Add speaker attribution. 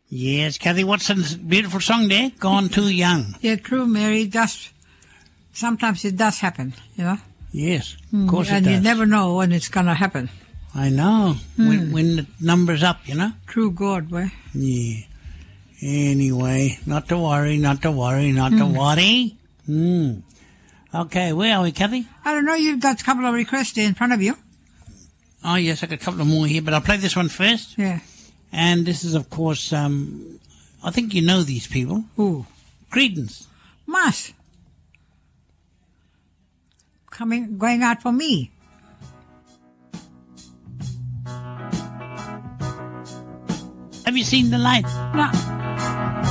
Speaker 1: Yes, Kathy Watson's beautiful song there, Gone Too Young.
Speaker 2: Yeah, true, Mary. Sometimes it does happen, you know.
Speaker 1: Yes, of course it
Speaker 2: and
Speaker 1: does.
Speaker 2: you never know when it's going to happen.
Speaker 1: I know, when the number's up, you know.
Speaker 2: True God, boy.
Speaker 1: Yeah. Anyway, not to worry. Okay, where are we, Kathy?
Speaker 2: I don't know, you've got a couple of requests in front of you.
Speaker 1: Oh, yes, I got a couple of more here, but I'll play this one first.
Speaker 2: Yeah.
Speaker 1: And this is, of course, I think you know these people.
Speaker 2: Who?
Speaker 1: Creedence.
Speaker 2: Must. Going out for me.
Speaker 1: Have you seen the light?
Speaker 2: No.